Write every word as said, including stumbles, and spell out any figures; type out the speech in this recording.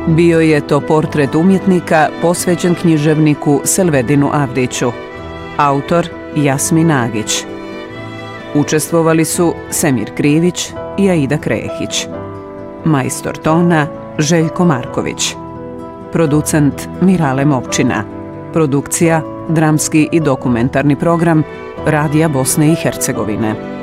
Bio je to portret umjetnika posvećen književniku Selvedinu Avdiću. Autor Jasmin Nagić. Učestvovali su Semir Krivić i Aida Krehić. Majstor tona Željko Marković. Producent Mirale Movčina. Produkcija Dramski i dokumentarni program Radija Bosne i Hercegovine.